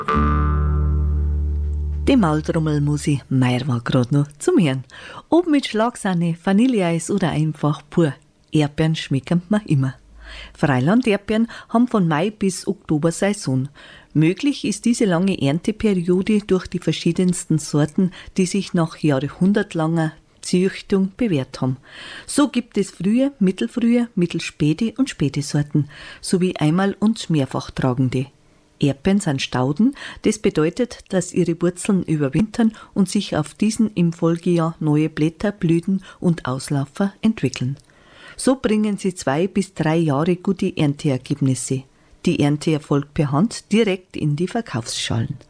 Die Maultrommelmusik Meier war gerade noch zum Hören. Ob mit Schlagsahne, Vanilleeis oder einfach pur. Erdbeeren schmecken mir immer. Freiland-Erdbeeren haben von Mai bis Oktober Saison. Möglich ist diese lange Ernteperiode durch die verschiedensten Sorten, die sich nach jahrhundertlanger Züchtung bewährt haben. So gibt es frühe, mittelspäte und späte Sorten, sowie einmal- und mehrfach tragende. Erdbeeren sind Stauden, das bedeutet, dass ihre Wurzeln überwintern und sich auf diesen im Folgejahr neue Blätter, Blüten und Auslaufer entwickeln. So bringen sie 2 bis 3 Jahre gute Ernteergebnisse. Die Ernte erfolgt per Hand direkt in die Verkaufsschalen.